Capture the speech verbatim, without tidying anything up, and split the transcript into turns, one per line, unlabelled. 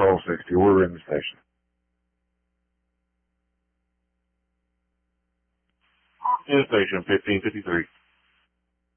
Channel sixty. We're in the station. In station fifteen fifty-three.